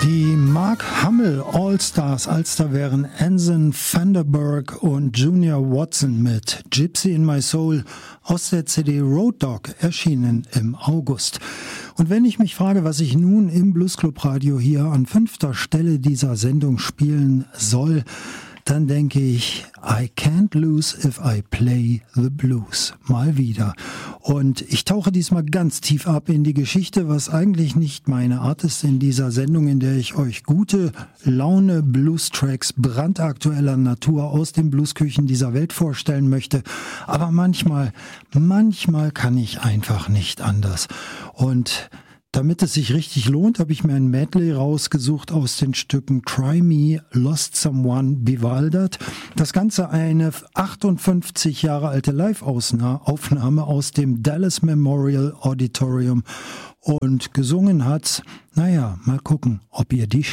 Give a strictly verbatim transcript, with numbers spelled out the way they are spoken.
Die Mark Hamill All-Stars, als da wären Anson Vanderburg und Junior Watson mit Gypsy in My Soul aus der C D Road Dog, erschienen im August. Und wenn ich mich frage, was ich nun im Bluesclub Radio hier an fünfter Stelle dieser Sendung spielen soll, dann denke ich, I can't lose if I play the blues. Mal wieder. Und ich tauche diesmal ganz tief ab in die Geschichte, was eigentlich nicht meine Art ist in dieser Sendung, in der ich euch gute Laune Blues-Tracks brandaktueller Natur aus den Bluesküchen dieser Welt vorstellen möchte. Aber manchmal, manchmal kann ich einfach nicht anders. Und damit es sich richtig lohnt, habe ich mir ein Medley rausgesucht aus den Stücken Try Me, Lost Someone, Bewildert. Das Ganze eine achtundfünfzig Jahre alte Live-Aufnahme aus dem Dallas Memorial Auditorium. Und gesungen hat's, naja, mal gucken, ob ihr die